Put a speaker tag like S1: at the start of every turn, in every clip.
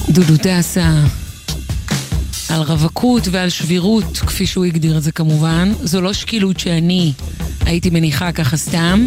S1: דודו טסה על רווקות ועל שבירות, כפי שהוא הגדיר את זה כמובן. זו לא שקילות שאני הייתי מניחה ככה סתם.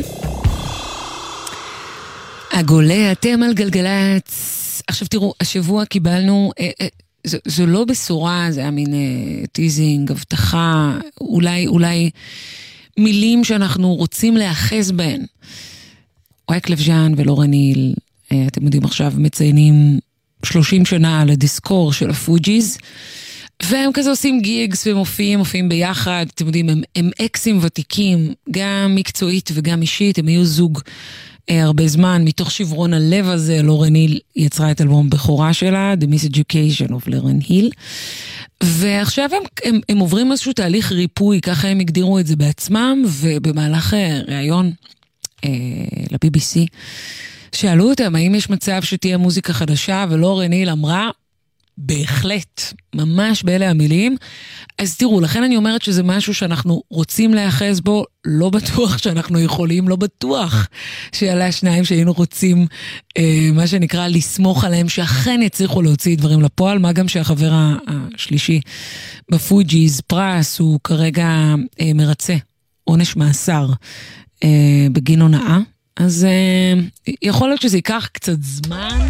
S1: עגולה, אתם על גלגלץ. עכשיו תראו, השבוע קיבלנו, זו לא בשורה, זה היה מין טיזינג, הבטחה, אולי מילים שאנחנו רוצים לאחז בהן. וייקלף ז'אן ולורן היל, אתם יודעים עכשיו, מציינים 30 שנה על הדיסקור של הפוג'יז, והם כזה עושים גיגס ומופיעים ביחד, אתם יודעים, הם אקסים ותיקים, גם מקצועית וגם אישית, הם היו זוג הרבה זמן, מתוך שברון הלב הזה, לורן היל יצרה את אלבום בכורה שלה, The Miseducation of לורן היל, ועכשיו הם עוברים איזשהו תהליך ריפוי, ככה הם הגדירו את זה בעצמם, ובמהלך ראיון ל-BBC, שאלו אותם, האם יש מצב שתהיה מוזיקה חדשה, ולורן היל אמרה, בהחלט, ממש באלה המילים. אז תראו, לכן אני אומרת שזה משהו שאנחנו רוצים להיאחז בו, לא בטוח שאנחנו יכולים, לא בטוח שעלה שניים שהיינו רוצים, מה שנקרא, לסמוך עליהם, שאכן יצליחו להוציא דברים לפועל, מה גם שהחבר השלישי בפוג'יז, פרס, הוא כרגע מרצה עונש מאסר בגין הונאה, אז יכול להיות שזה ייקח קצת זמן,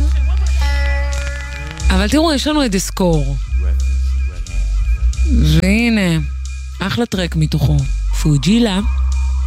S1: אבל תראו, יש לנו את דיסקור. והנה, אחלה טרק מתוכו. פוג'ילה.